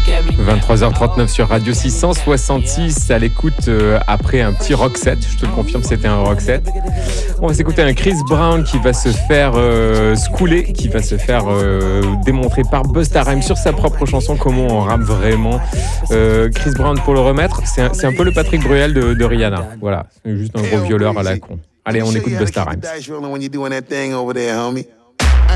23h39 sur Radio 666 à l'écoute après un petit rock set, je te le confirme, c'était un rock set. On va s'écouter un Chris Brown qui va se faire schooler, qui va se faire démontrer par Busta Rhymes sur sa propre chanson comment on rappe vraiment. Chris Brown, pour le remettre, c'est un peu le Patrick Bruel de Rihanna. Voilà, c'est juste un gros violeur à la con. Allez, on écoute Busta Rhymes.